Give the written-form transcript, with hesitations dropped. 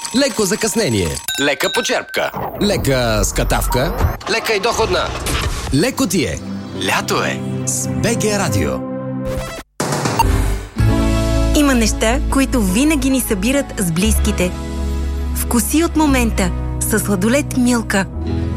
леко закъснение, лека почерпка, лека скатавка, лека и доходна. Леко ти е. Лято е С БГ Радио. Има неща, които винаги ни събират с близките. Вкуси от момента със сладолед Милка.